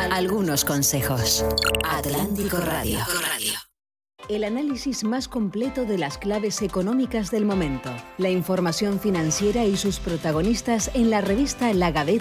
algunos consejos. Atlántico Radio. El análisis más completo de las claves económicas del momento. La información financiera y sus protagonistas en la revista La Gaceta